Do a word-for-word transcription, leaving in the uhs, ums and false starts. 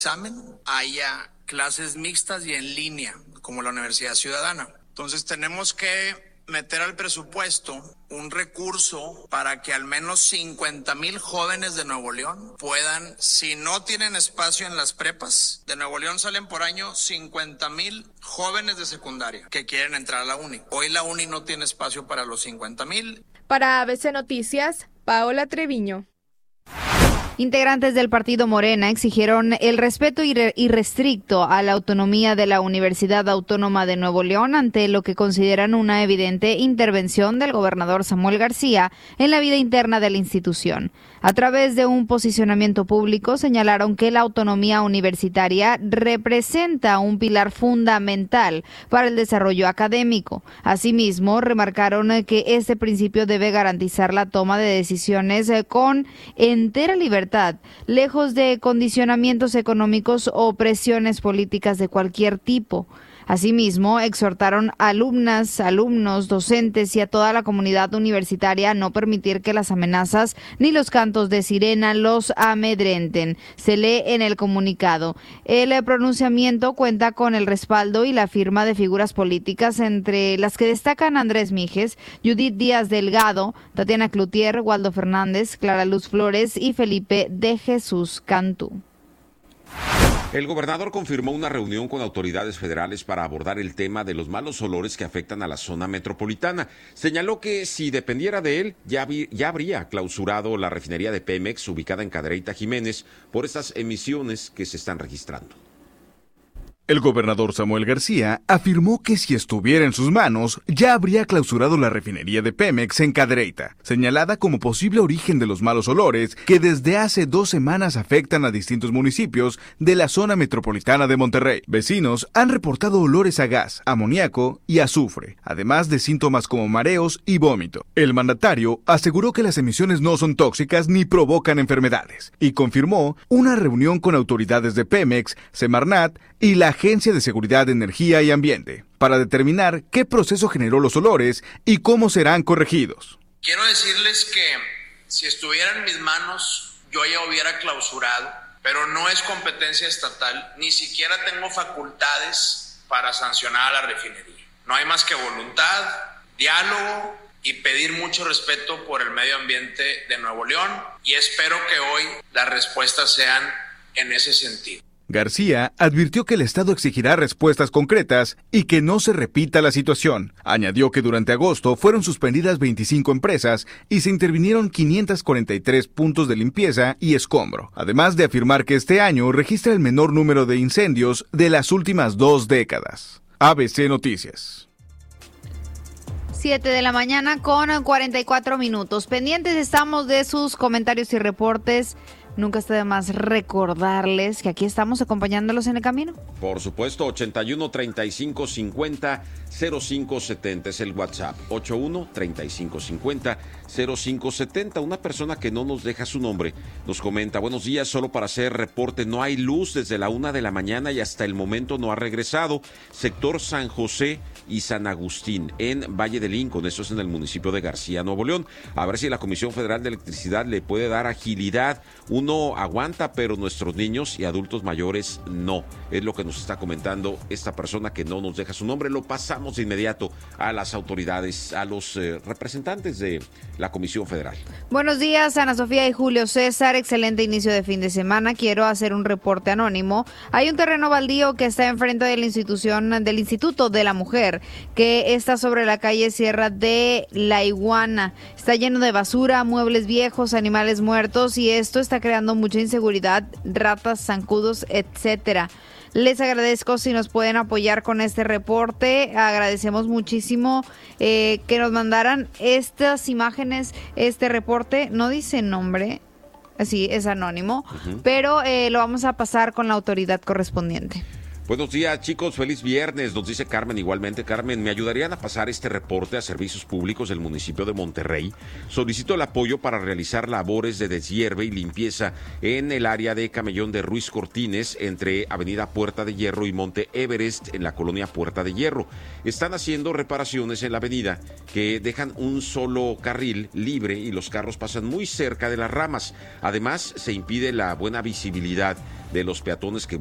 examen haya clases mixtas y en línea, como la Universidad Ciudadana. Entonces tenemos que meter al presupuesto un recurso para que al menos cincuenta mil jóvenes de Nuevo León puedan, si no tienen espacio en las prepas, de Nuevo León salen por año cincuenta mil jóvenes de secundaria que quieren entrar a la uni. Hoy la uni no tiene espacio para los cincuenta mil. Para A B C Noticias, Paola Treviño. Integrantes del partido Morena exigieron el respeto irrestricto a la autonomía de la Universidad Autónoma de Nuevo León ante lo que consideran una evidente intervención del gobernador Samuel García en la vida interna de la institución. A través de un posicionamiento público señalaron que la autonomía universitaria representa un pilar fundamental para el desarrollo académico. Asimismo, remarcaron que este principio debe garantizar la toma de decisiones con entera libertad, lejos de condicionamientos económicos o presiones políticas de cualquier tipo. Asimismo, exhortaron a alumnas, alumnos, docentes y a toda la comunidad universitaria a no permitir que las amenazas ni los cantos de sirena los amedrenten. Se lee en el comunicado. El pronunciamiento cuenta con el respaldo y la firma de figuras políticas, entre las que destacan Andrés Mijes, Judith Díaz Delgado, Tatiana Cloutier, Waldo Fernández, Clara Luz Flores y Felipe de Jesús Cantú. El gobernador confirmó una reunión con autoridades federales para abordar el tema de los malos olores que afectan a la zona metropolitana. Señaló que si dependiera de él, ya, vi, ya habría clausurado la refinería de Pemex ubicada en Cadereyta Jiménez por estas emisiones que se están registrando. El gobernador Samuel García afirmó que si estuviera en sus manos, ya habría clausurado la refinería de Pemex en Cadereyta, señalada como posible origen de los malos olores que desde hace dos semanas afectan a distintos municipios de la zona metropolitana de Monterrey. Vecinos han reportado olores a gas, amoníaco y azufre, además de síntomas como mareos y vómito. El mandatario aseguró que las emisiones no son tóxicas ni provocan enfermedades y confirmó una reunión con autoridades de Pemex, Semarnat y la Agencia de Seguridad de Energía y Ambiente para determinar qué proceso generó los olores y cómo serán corregidos. Quiero decirles que si estuviera en mis manos, yo ya hubiera clausurado, pero no es competencia estatal, ni siquiera tengo facultades para sancionar a la refinería. No hay más que voluntad, diálogo y pedir mucho respeto por el medio ambiente de Nuevo León, y espero que hoy las respuestas sean en ese sentido. García advirtió que el Estado exigirá respuestas concretas y que no se repita la situación. Añadió que durante agosto fueron suspendidas veinticinco empresas y se intervinieron quinientos cuarenta y tres puntos de limpieza y escombro, además de afirmar que este año registra el menor número de incendios de las últimas dos décadas. A B C Noticias. siete de la mañana con cuarenta y cuatro minutos. Pendientes estamos de sus comentarios y reportes. Nunca está de más recordarles que aquí estamos acompañándolos en el camino. Por supuesto, ochenta y uno, treinta y cinco, cincuenta, cero cinco setenta es el WhatsApp. ochenta y uno, treinta y cinco, cincuenta, cero cinco setenta. Una persona que no nos deja su nombre nos comenta: buenos días, solo para hacer reporte, no hay luz desde la una de la mañana y hasta el momento no ha regresado. Sector San José y San Agustín, en Valle de Lincoln, eso es en el municipio de García, Nuevo León. A ver si la Comisión Federal de Electricidad le puede dar agilidad. Uno aguanta, pero nuestros niños y adultos mayores no. Es lo que nos está comentando esta persona que no nos deja su nombre. Lo pasamos de inmediato a las autoridades, a los eh, representantes de la Comisión Federal. Buenos días, Ana Sofía y Julio César. Excelente inicio de fin de semana. Quiero hacer un reporte anónimo. Hay un terreno baldío que está enfrente de la institución del Instituto de la Mujer, que está sobre la calle Sierra de la Iguana. Está lleno de basura, muebles viejos, animales muertos, y esto está creando mucha inseguridad, ratas, zancudos, etcétera. Les agradezco si nos pueden apoyar con este reporte. Agradecemos muchísimo eh, que nos mandaran estas imágenes, este reporte. No dice nombre, así es anónimo, uh-huh. pero eh, lo vamos a pasar con la autoridad correspondiente. Buenos días, chicos, feliz viernes, nos dice Carmen igualmente. Carmen, ¿me ayudarían a pasar este reporte a Servicios Públicos del municipio de Monterrey? Solicito el apoyo para realizar labores de deshierve y limpieza en el área de Camellón de Ruiz Cortines, entre Avenida Puerta de Hierro y Monte Everest, en la colonia Puerta de Hierro. Están haciendo reparaciones en la avenida que dejan un solo carril libre y los carros pasan muy cerca de las ramas. Además, se impide la buena visibilidad de los peatones que